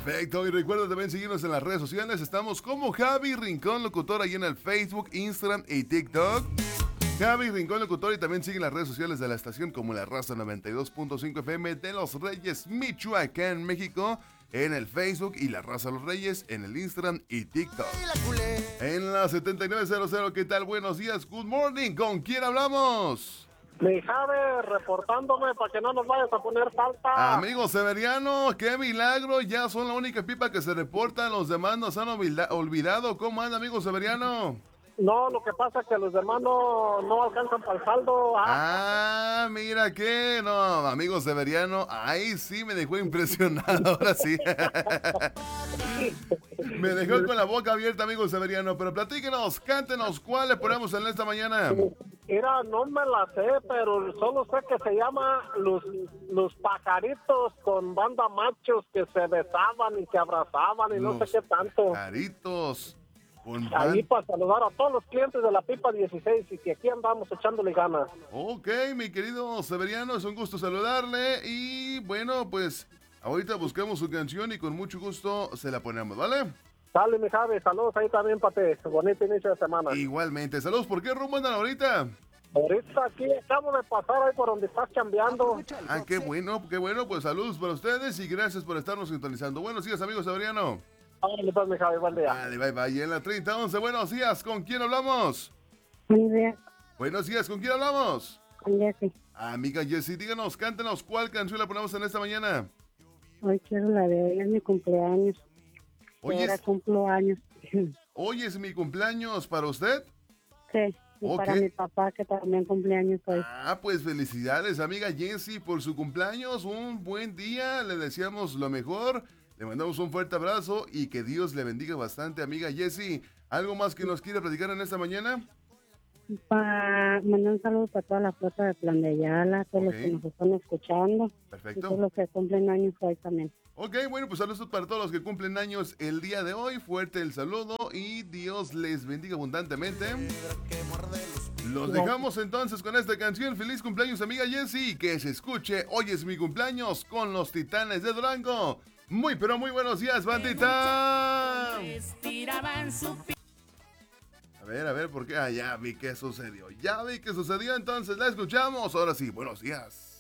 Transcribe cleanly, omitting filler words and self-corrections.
Perfecto, y recuerda también seguirnos en las redes sociales. Estamos como Javi Rincón Locutor ahí en el Facebook, Instagram y TikTok. Javi Rincón Locutor, y también siguen las redes sociales de la estación como La Raza 92.5 FM de Los Reyes, Michoacán, México, en el Facebook, y La Raza Los Reyes en el Instagram y TikTok. En la 7900, ¿qué tal? Buenos días, good morning, ¿con quién hablamos? Mi Javi, reportándome para que no nos vayas a poner falta. Amigo Severiano, qué milagro, ya son la única pipa que se reporta, los demás nos han olvidado. ¿Cómo anda, amigo Severiano? No, lo que pasa es que los demás no alcanzan para el saldo. Mira que no, amigo Severiano, ahí sí me dejó impresionado, ahora sí. Me dejó con la boca abierta, amigo Severiano, pero platíquenos, cántenos, ¿cuál le ponemos en esta mañana? Mira, no me la sé, pero solo sé que se llama los pajaritos con banda machos que se besaban y se abrazaban y no sé qué tanto. Pajaritos. Ahí para saludar a todos los clientes de la Pipa 16 y que aquí andamos echándole ganas. Ok, mi querido Severiano, es un gusto saludarle y bueno, pues ahorita buscamos su canción y con mucho gusto se la ponemos, ¿vale? Dale, mi Javi, saludos ahí también para ti. Bonito inicio de semana. Igualmente, saludos. ¿Por qué rumbo andan ahorita? Ahorita aquí acabo de pasar ahí por donde estás cambiando. Qué bueno, pues saludos para ustedes y gracias por estarnos sintonizando. Buenos días, amigo Severiano. Dale, pues, mi Javi, buen día. Dale, bye, bye. Y en la 3011, buenos días, ¿con quién hablamos? Buenos días. Buenos días, ¿con quién hablamos? Con Jessy. Amiga Jessy, díganos, cántenos, ¿cuál canción la ponemos en esta mañana? Hoy quiero la de hoy, es mi cumpleaños. Ahora cumplo años. ¿Hoy es mi cumpleaños para usted? Sí, y para mi papá que también cumpleaños hoy. Pues felicidades, amiga Jessy, por su cumpleaños. Un buen día, le deseamos lo mejor. Le mandamos un fuerte abrazo y que Dios le bendiga bastante, amiga Jessy. ¿Algo más que nos quiera platicar en esta mañana? Para mandar un saludo para toda la flota de Plan de Ayala, todos los que nos están escuchando. Perfecto. Y todos los que cumplen años hoy también. Ok, bueno, pues saludos para todos los que cumplen años el día de hoy. Fuerte el saludo y Dios les bendiga abundantemente. Los dejamos entonces con esta canción. Feliz cumpleaños, amiga Jessy. Que se escuche Hoy es mi cumpleaños con los Titanes de Durango. Muy, pero muy buenos días, bandita. A ver, ¿por qué? Ya vi que sucedió. Entonces la escuchamos. Ahora sí, buenos días.